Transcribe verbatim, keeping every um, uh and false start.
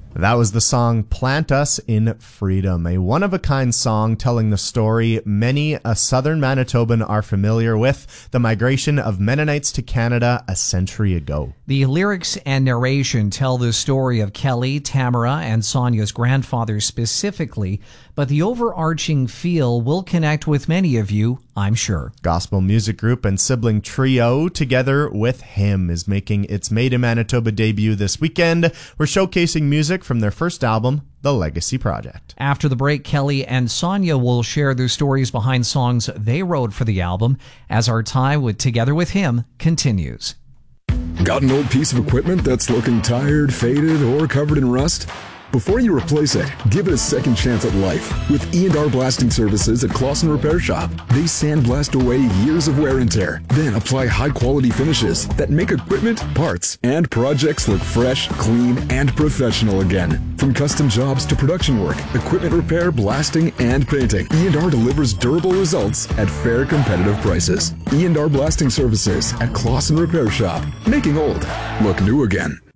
That was the song Plant Us in Freedom, a one-of-a-kind song telling the story many a southern Manitoban are familiar with, the migration of Mennonites to Canada a century ago. The lyrics and narration tell the story of Kelly, Tamara, and Sonia's grandfather specifically, but the overarching feel will connect with many of you, I'm sure. Gospel music group and sibling trio Together with Him is making its Made in Manitoba debut this weekend. We're showcasing music from their first album, The Legacy Project. After the break, Kelly and Sonia will share their stories behind songs they wrote for the album as our time with Together with Him continues. Got an old piece of equipment that's looking tired, faded, or covered in rust? Before you replace it, give it a second chance at life with E and R Blasting Services at Clausen Repair Shop. They sandblast away years of wear and tear, then apply high-quality finishes that make equipment, parts, and projects look fresh, clean, and professional again. From custom jobs to production work, equipment repair, blasting, and painting, E and R delivers durable results at fair, competitive prices. E and R Blasting Services at Clausen Repair Shop, making old look new again.